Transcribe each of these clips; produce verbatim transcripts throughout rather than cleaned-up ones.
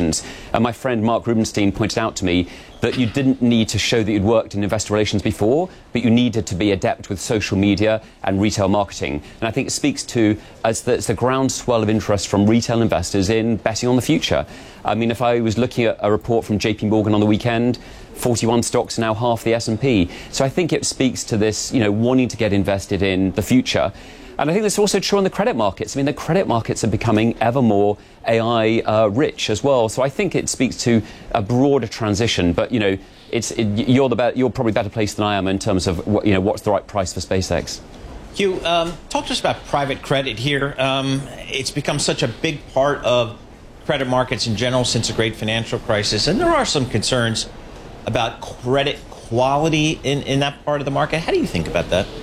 relations. And my friend Mark Rubenstein pointed out to me that you didn't need to show that you'd worked in investor relations before, but you needed to be adept with social media and retail marketing. And I think it speaks to as the, it's the groundswell of interest from retail investors in betting on the future. I mean, if I was looking at a report from J P Morgan on the weekend, forty-one stocks are now half the S and P. So I think it speaks to this, you know, wanting to get invested in the future. And I think that's also true on the credit markets. I mean, the credit markets are becoming ever more A I uh, rich as well. So I think it speaks to a broader transition. But, you know, it's, it, you're, the be- you're probably better placed than I am in terms of, what, you know, what's the right price for SpaceX. Hugh, um, talk to us about private credit here. Um, it's become such a big part of credit markets in general since the great financial crisis. And there are some concerns about credit quality in, in that part of the market. How do you think about that?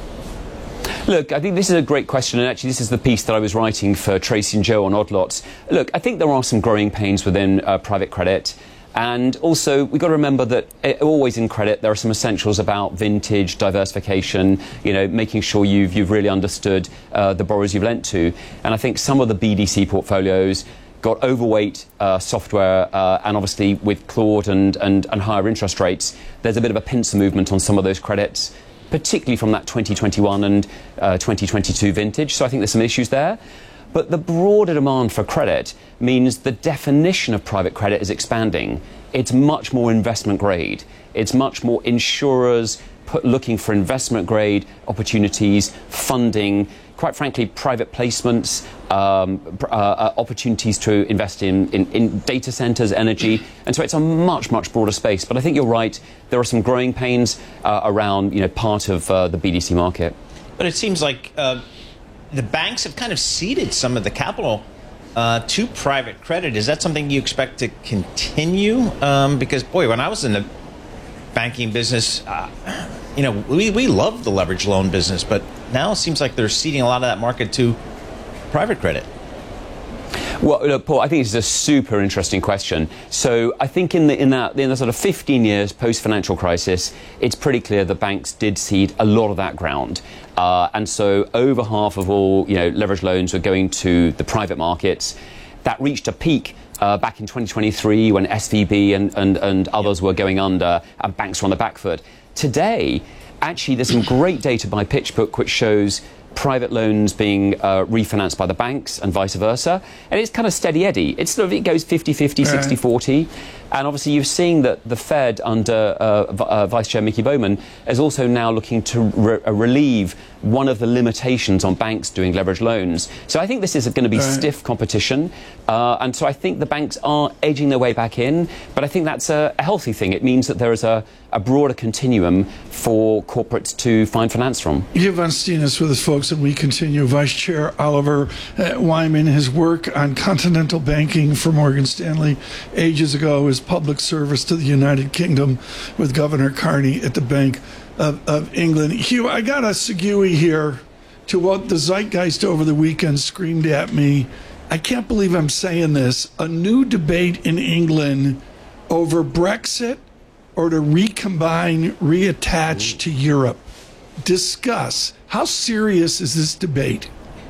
Look, I think this is a great question, and actually this is the piece that I was writing for Tracy and Joe on Odd Lots. Look, I think there are some growing pains within uh, private credit, and also we've got to remember that uh, always in credit there are some essentials about vintage, diversification, you know, making sure you've, you've really understood uh, the borrowers you've lent to. And I think some of the B D C portfolios got overweight uh, software, uh, and obviously with Claude and, and, and higher interest rates, there's a bit of a pincer movement on some of those credits, particularly from that twenty twenty-one and uh, twenty twenty-two vintage. So I think there's some issues there. But the broader demand for credit means the definition of private credit is expanding. It's much more investment grade. It's much more insurers put, looking for investment grade opportunities, funding, quite frankly, private placements, um, uh, uh, opportunities to invest in, in, in data centers, energy. And so it's a much, much broader space. But I think you're right. There are some growing pains uh, around, you know, part of uh, the B D C market. But it seems like uh, the banks have kind of ceded some of the capital uh, to private credit. Is that something you expect to continue? Um, because, boy, when I was in the banking business, uh, you know, we, we loved the leveraged loan business, but now it seems like they're ceding a lot of that market to private credit. Well, look, Paul, I think this is a super interesting question. So I think in the in that in the sort of fifteen years post financial crisis, it's pretty clear the banks did cede a lot of that ground, uh, and so over half of all, you know, leveraged loans were going to the private markets. That reached a peak Uh, back in twenty twenty-three when S V B and, and, and others were going under and banks were on the back foot. Today, actually, there's some great data by PitchBook which shows private loans being uh, refinanced by the banks and vice versa. And it's kind of steady eddy. It's sort of, it goes fifty fifty, sixty forty. And obviously you're seeing that the Fed under uh, v- uh, Vice Chair Mickey Bowman is also now looking to re- uh, relieve one of the limitations on banks doing leveraged loans. So I think this is going to be right. stiff competition. Uh, and so I think the banks are edging their way back in. But I think that's a, a healthy thing. It means that there is a, a broader continuum for corporates to find finance from. Hugh Van Steen is with us, folks, and we continue. Vice Chair Oliver uh, Wyman, his work on continental banking for Morgan Stanley ages ago, his public service to the United Kingdom with Governor Carney at the Bank of, of England. Hugh, I got a segue here to what the zeitgeist over the weekend screamed at me. I can't believe I'm saying this. A new debate in England over Brexit or to recombine, reattach to Europe. Discuss. How serious is this debate?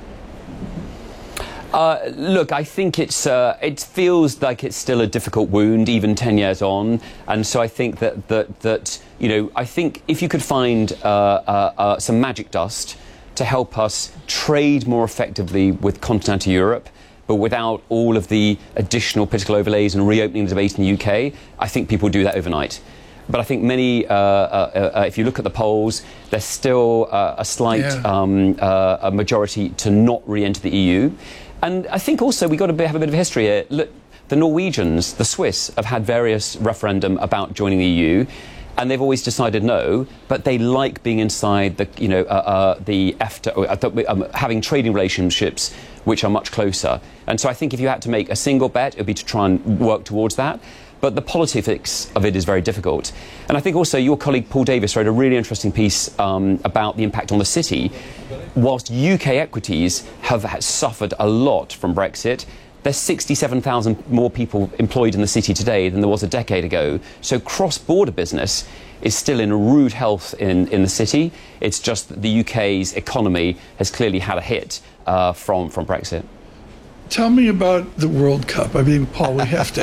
Uh, look, I think it's uh, it feels like it's still a difficult wound, even ten years on, and so I think that that that you know, I think if you could find uh, uh, uh, some magic dust to help us trade more effectively with continental Europe, but without all of the additional political overlays and reopening the debate in the U K, I think people do that overnight. But I think many, uh, uh, uh, if you look at the polls, there's still uh, a slight yeah. um, uh, a majority to not re-enter the E U. And I think also we've got to have a bit of history here. Look, the Norwegians, the Swiss, have had various referendum about joining the E U, and they've always decided no, but they like being inside the, you know, uh, uh, the EFTA, uh, um, having trading relationships which are much closer. And so I think if you had to make a single bet, it would be to try and work towards that. But the politics of it is very difficult. And I think also your colleague Paul Davis wrote a really interesting piece um, about the impact on the city. Whilst U K equities have suffered a lot from Brexit, there's sixty-seven thousand more people employed in the city today than there was a decade ago. So cross-border business is still in rude health in, in the city. It's just that the U K's economy has clearly had a hit uh, from, from Brexit. Tell me about the World Cup. I mean, Paul, we have to